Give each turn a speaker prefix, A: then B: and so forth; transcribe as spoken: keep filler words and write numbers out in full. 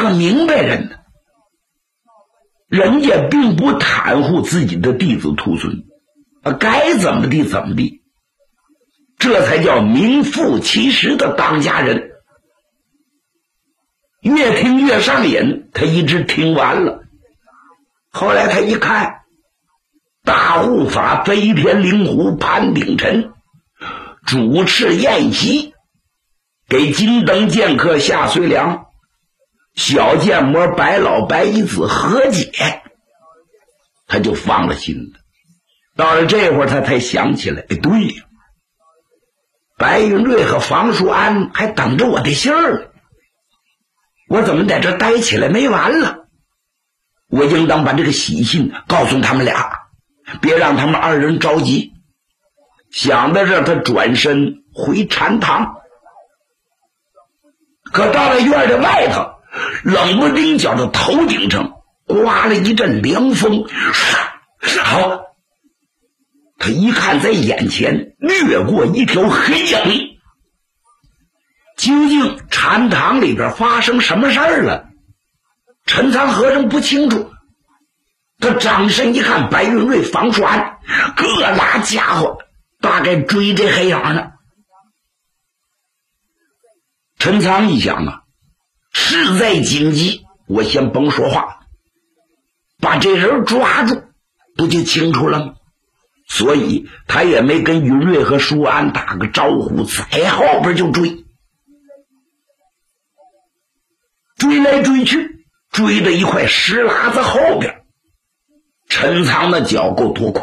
A: 是个明白人呢，人家并不袒护自己的弟子徒孙，啊，该怎么地怎么地，这才叫名副其实的当家人。越听越上瘾，他一直听完了。后来他一看，大护法飞天灵狐潘鼎臣主持宴席，给金灯剑客夏遂良、小剑魔白老白衣子和解，他就放了心了。到了这会儿，他才想起来，哎，对呀，白云瑞和房叔安还等着我的信儿呢，我怎么在这待起来没完了？我应当把这个喜信告诉他们俩，别让他们二人着急。想到这，他转身回禅堂。可到了院的外头，冷不丁觉着头顶上刮了一阵凉风，好，他一看，在眼前掠过一条黑影。究竟禅堂里边发生什么事儿了？陈仓和尚不清楚。他转身一看，白云瑞、房叔安各拉家伙，大概追这黑影呢。陈仓一想啊，事在紧急，我先甭说话，把这人抓住不就清楚了吗？所以他也没跟云瑞和舒安打个招呼，在后边就追，追来追去，追到一块石喇子后边，陈仓的脚够多快。